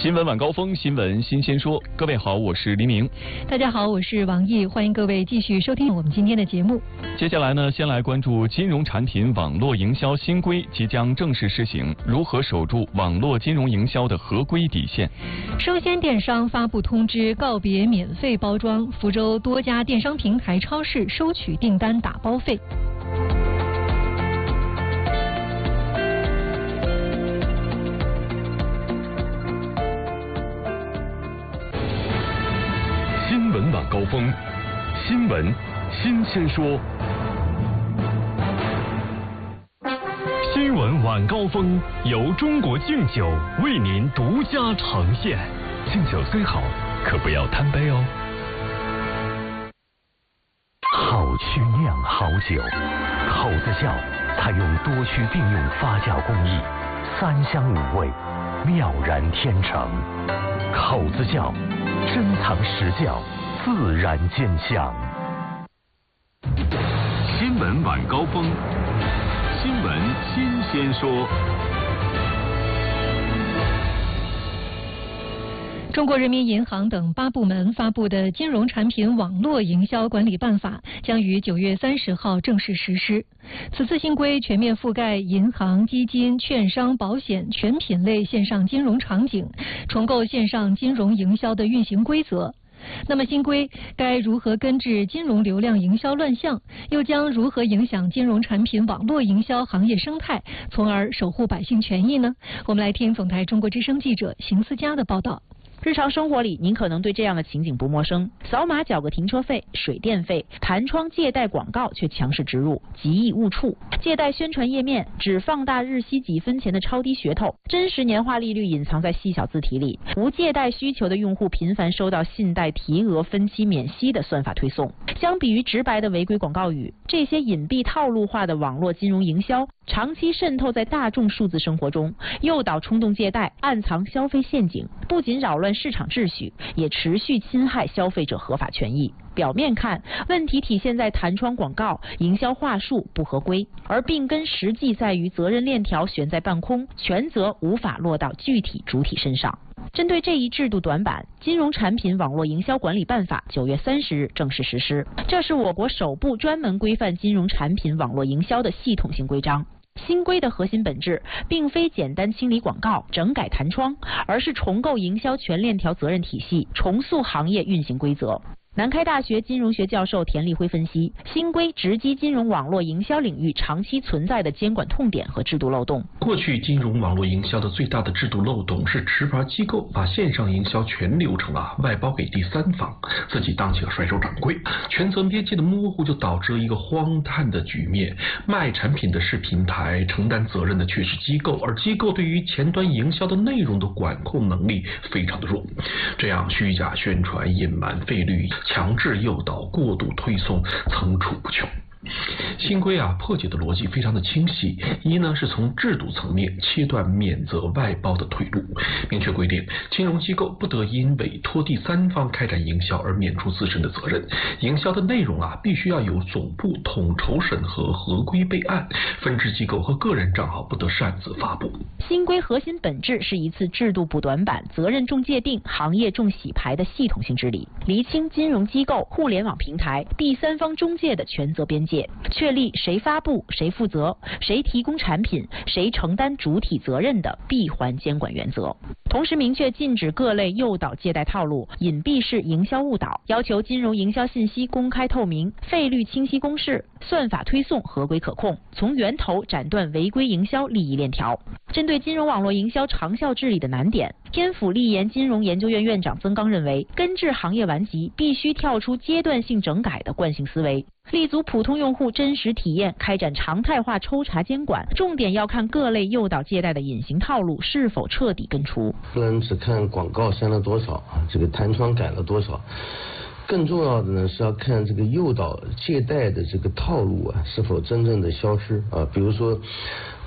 新闻晚高峰，新闻新鲜说。各位好，我是黎明。 大家好，我是王毅，欢迎各位继续收听我们今天的节目。 接下来呢，先来关注金融产品网络营销新规即将正式施行，如何守住网络金融营销的合规底线？ 生鲜电商发布通知，告别免费包装，福州多家电商平台超市收取订单打包费。 新闻晚高峰，新闻新鲜说。新闻晚高峰由中国敬酒为您独家呈现。敬酒虽好，可不要贪杯哦。好曲酿好酒，口子窖采用多区并用发酵工艺，3香5味，妙然天成。口子窖珍藏实窖，自然见香。新闻晚高峰，新闻新鲜说。 中国人民银行等8部门发布的《金融产品网络营销管理办法》将于9月30号正式实施。此次新规全面覆盖银行、基金、券商、保险全品类线上金融场景，重构线上金融营销的运行规则。那么新规该如何根治金融流量营销乱象，又将如何影响金融产品网络营销行业生态，从而守护百姓权益呢？我们来听总台中国之声记者邢思佳的报道。 日常生活里，您可能对这样的情景不陌生：扫码缴个停车费、水电费，弹窗借贷广告却强势植入，极易误触；借贷宣传页面只放大日息几分钱的超低噱头，真实年化利率隐藏在细小字体里；无借贷需求的用户频繁收到信贷提额分期免息的算法推送。相比于直白的违规广告语，这些隐蔽套路化的网络金融营销长期渗透在大众数字生活中，诱导冲动借贷，暗藏消费陷阱，不仅扰乱市场秩序，也持续侵害消费者合法权益。表面看，问题体现在弹窗广告、营销话术不合规，而病根实际在于责任链条悬在半空，权责无法落到具体主体身上。针对这一制度短板，《金融产品网络营销管理办法》9月30日正式实施，这是我国首部专门规范金融产品网络营销的系统性规章。新规的核心本质并非简单清理广告、整改弹窗，而是重构营销全链条责任体系，重塑行业运行规则。南开大学金融学教授田立辉分析，新规直击金融网络营销领域长期存在的监管痛点和制度漏洞。 过去金融网络营销的最大的制度漏洞是持牌机构把线上营销全流程外包给第三方，自己当起了甩手掌柜，权责边界的模糊就导致了一个荒诞的局面：卖产品的是平台，承担责任的却是机构，而机构对于前端营销的内容的管控能力非常的弱，这样虚假宣传、隐瞒费率、强制诱导、过度推送层出不穷。新规破解的逻辑非常的清晰。一呢是从制度层面切断免责外包的退路，明确规定金融机构不得因委托第三方开展营销而免除自身的责任，营销的内容必须要由总部统筹审核、合规备案，分支机构和个人账号不得擅自发布。 新规核心本质是一次制度补短板、责任重界定、行业重洗牌的系统性治理，厘清金融机构、互联网平台、第三方中介的权责边界，确立谁发布、谁负责、谁提供产品、谁承担主体责任的闭环监管原则。同时明确禁止各类诱导借贷套路、隐蔽式营销误导，要求金融营销信息公开透明、费率清晰公示、算法推送合规可控，从源头斩断违规营销利益链条。针对金融网络营销长效治理的难点，天府立研金融研究院院长曾刚认为，根治行业顽疾必须跳出阶段性整改的惯性思维，立足普通用户真实体验，开展常态化抽查监管，重点要看各类诱导借贷的隐形套路是否彻底根除。 不能只看广告删了多少，这个弹窗改了多少，更重要的呢是要看这个诱导借贷的这个套路是否真正的消失比如说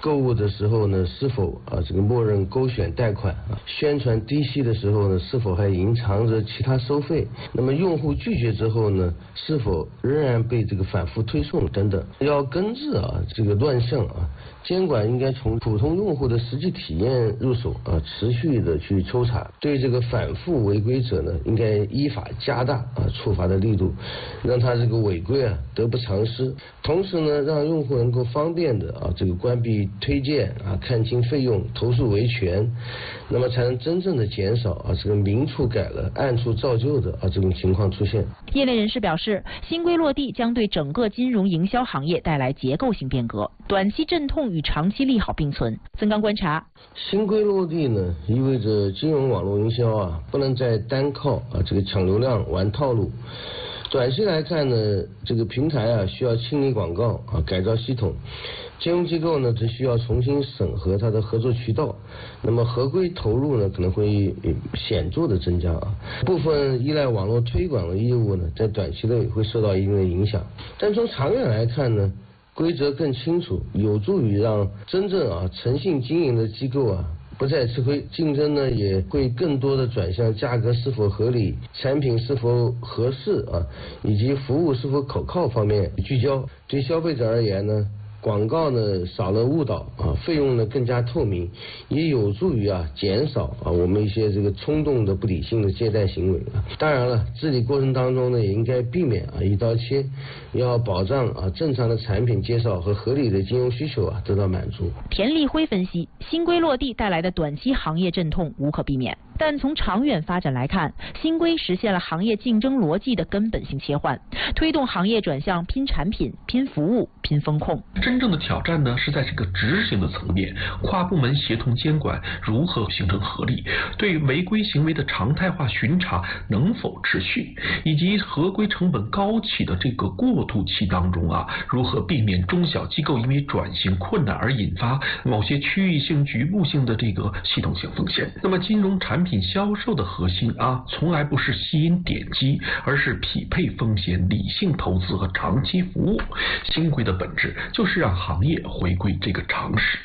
购物的时候呢，是否这个默认勾选贷款宣传低息的时候呢，是否还隐藏着其他收费？那么用户拒绝之后呢，是否仍然被这个反复推送等等？要根治这个乱象监管应该从普通用户的实际体验入手持续的去抽查，对这个反复违规者呢，应该依法加大处罚的力度，让他这个违规得不偿失。同时呢，让用户能够方便的这个关闭推荐看清费用、投诉维权，那么才能真正的减少这个明处改了暗处照旧的这种情况出现。 业内人士表示，新规落地将对整个金融营销行业带来结构性变革，短期阵痛与长期利好并存。曾刚观察， 新规落地呢，意味着金融网络营销不能再单靠这个抢流量玩套路。短期来看呢，这个平台需要清理广告改造系统，金融机构呢则需要重新审核它的合作渠道，那么合规投入呢可能会显著的增加部分依赖网络推广的业务呢，在短期内会受到一定的影响，但从长远来看呢，规则更清楚，有助于让真正诚信经营的机构不再吃亏，竞争呢也会更多的转向价格是否合理、产品是否合适以及服务是否可靠方面聚焦。对消费者而言呢，广告呢少了误导费用呢更加透明，也有助于减少我们一些这个冲动的不理性的借贷行为当然了，治理过程当中呢也应该避免一刀切，要保障正常的产品介绍和合理的金融需求得到满足。 田立辉分析，新规落地带来的短期行业阵痛无可避免，但从长远发展来看，新规实现了行业竞争逻辑的根本性切换，推动行业转向拼产品、拼服务、拼风控。 真正的挑战呢是在这个执行的层面，跨部门协同监管如何形成合力，对违规行为的常态化巡查能否持续，以及合规成本高企的这个过渡期当中如何避免中小机构因为转型困难而引发某些区域性、局部性的这个系统性风险。那么金融产品销售的核心从来不是吸引点击，而是匹配风险、理性投资和长期服务。新规的本质就是让行业回归这个常识。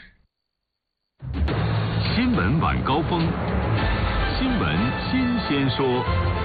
新闻晚高峰，新闻新鲜说。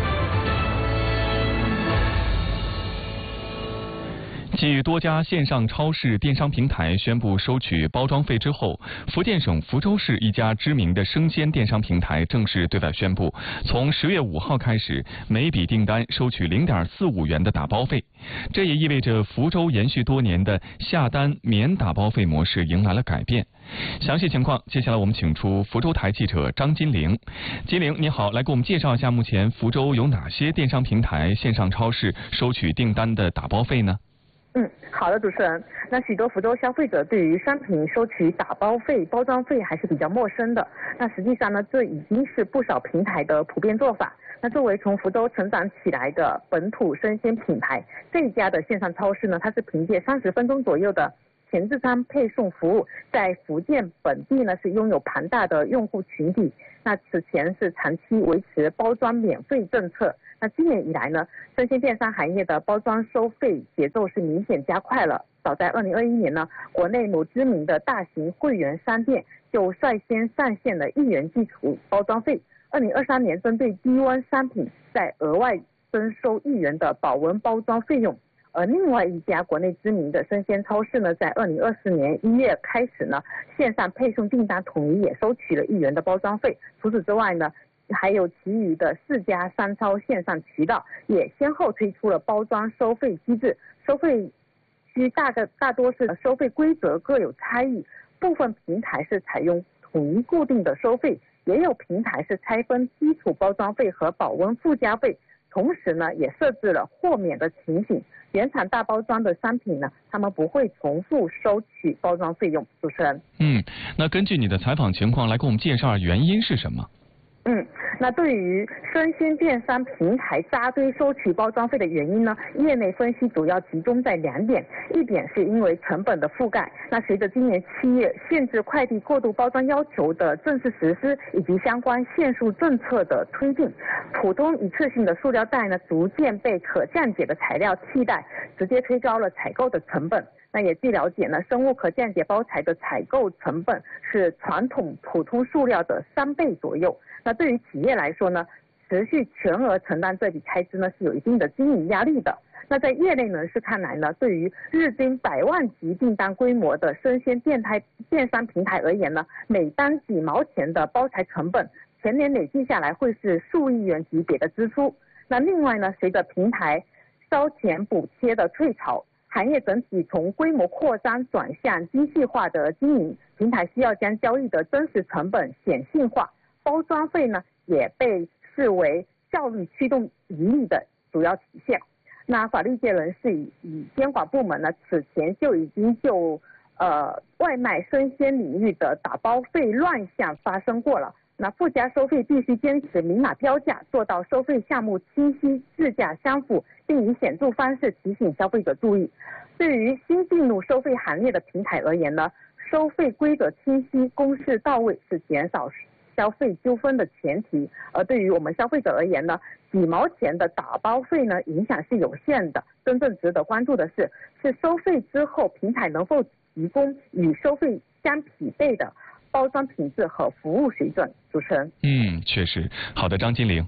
继多家线上超市电商平台宣布收取包装费之后，福建省福州市一家知名的生鲜电商平台正式对外宣布，从10月5号开始，每笔订单收取0.45元的打包费。这也意味着福州延续多年的下单免打包费模式迎来了改变。详细情况，接下来我们请出福州台记者张金玲。金玲，你好，来给我们介绍一下目前福州有哪些电商平台、线上超市收取订单的打包费呢？ 好的，主持人。那许多福州消费者对于商品收取打包费、包装费还是比较陌生的。那实际上呢，这已经是不少平台的普遍做法。那作为从福州成长起来的本土生鲜品牌，这一家的线上超市呢，它是凭借30分钟左右的前置仓配送服务，在福建本地呢是拥有庞大的用户群体。那此前是长期维持包装免费政策。那今年以来呢，生鲜电商行业的包装收费节奏是明显加快了。早在2021年呢，国内某知名的大型会员商店就率先上线了1元基础包装费。2023年针对低温商品再额外征收1元的保温包装费用。而另外一家国内知名的生鲜超市呢，在2024年1月开始呢，线上配送订单统一也收取了1元的包装费。除此之外呢，还有其余的4家商超线上渠道也先后推出了包装收费机制，收费区大多是收费规则各有差异，部分平台是采用统一固定的收费，也有平台是拆分基础包装费和保温附加费，同时呢也设置了豁免的情形。原厂大包装的商品呢，他们不会重复收取包装费用。主持人， 那根据你的采访情况来给我们介绍原因是什么？ 那对于生鲜电商平台扎堆收取包装费的原因呢，业内分析主要集中在2点。一点是因为成本的覆盖，那随着今年7月限制快递过度包装要求的正式实施，以及相关限塑政策的推进，普通一次性的塑料袋呢逐渐被可降解的材料替代，直接推高了采购的成本。 那也据了解呢，生物可降解包材的采购成本是传统普通塑料的3倍左右。那对于企业来说呢，持续全额承担这笔开支呢，是有一定的经营压力的。那在业内人士看来呢，对于日均100万级订单规模的生鲜电商平台而言呢，每单几毛钱的包材成本，全年累计下来会是数亿元级别的支出。那另外呢，随着平台烧钱补贴的退潮，行业整体从规模扩张转向精细化的经营，平台需要将交易的真实成本显性化，包装费呢也被视为效率驱动盈利的主要体现。那法律界人士与监管部门呢，此前就已经就外卖生鲜领域的打包费乱象发生过了。那附加收费必须坚持明码标价，做到收费项目清晰、质价相符，并以显著方式提醒消费者注意。对于新进入收费行列的平台而言呢，收费规则清晰、公示到位是减少消费纠纷的前提。而对于我们消费者而言呢，几毛钱的打包费呢，影响是有限的。真正值得关注的是收费之后平台能否提供与收费相匹配的包装品质和服务水准。主持人。 确实。好的，张金玲。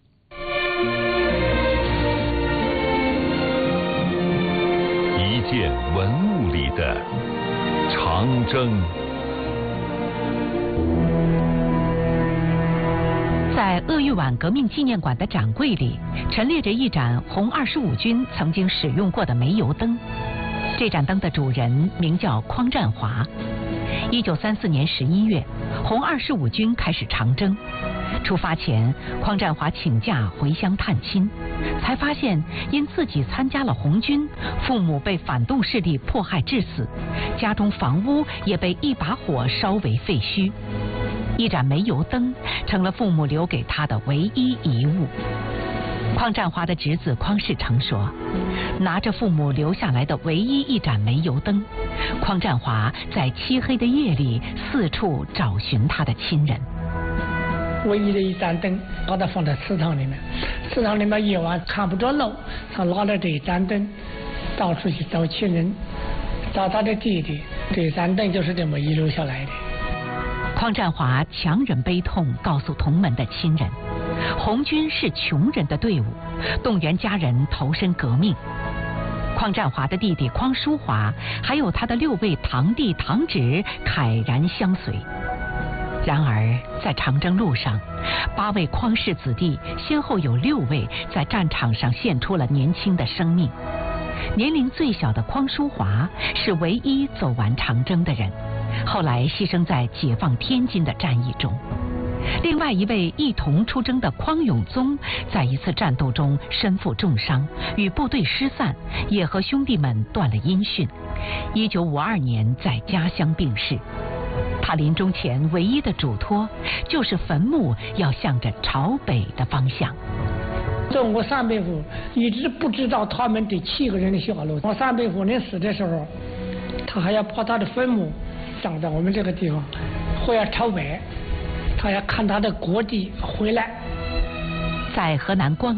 一件文物里的长征。 在鄂豫皖革命纪念馆的展柜里，陈列着一盏红25军曾经使用过的煤油灯。这盏灯的主人名叫匡占华。1934年11月，红25军开始长征。出发前，匡占华请假回乡探亲，才发现因自己参加了红军，父母被反动势力迫害致死，家中房屋也被一把火烧为废墟。一盏煤油灯成了父母留给他的唯一遗物。匡占华的侄子匡世成说，拿着父母留下来的唯一一盏煤油灯，匡占华在漆黑的夜里四处找寻他的亲人。 唯一的一盏灯，把它放在祠堂里面，祠堂里面夜晚看不着路，他拿着这一盏灯到处去找亲人，找他的弟弟。这盏灯就是这么遗留下来的。 匡占华强忍悲痛告诉同门的亲人，红军是穷人的队伍，动员家人投身革命。匡占华的弟弟匡淑华还有他的6位堂弟堂侄慨然相随。然而在长征路上，8位匡氏子弟先后有6位在战场上献出了年轻的生命。年龄最小的匡淑华是唯一走完长征的人，后来牺牲在解放天津的战役中。另外一位一同出征的匡永宗，在一次战斗中身负重伤，与部队失散，也和兄弟们断了音讯。1952年在家乡病逝。他临终前唯一的嘱托，就是坟墓要向着朝北的方向。 中国三百户一直不知道他们这7个人的下落。我三百户人死的时候，他还要把他的坟墓葬在我们这个地方，或要朝北，他要看他的国弟回来。 在河南光